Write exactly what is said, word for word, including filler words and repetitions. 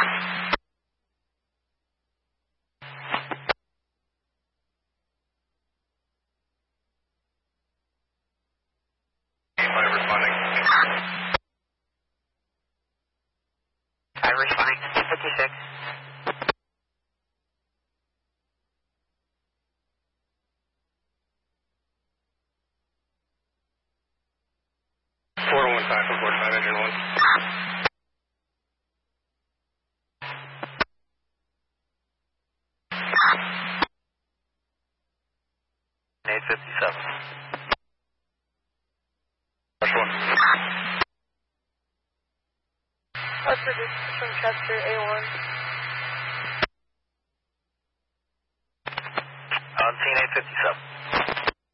I'm responding. fifty-six. four one five for forty-five, engine one. eight fifty-seven. Rush one. What's the distance from Chester A one?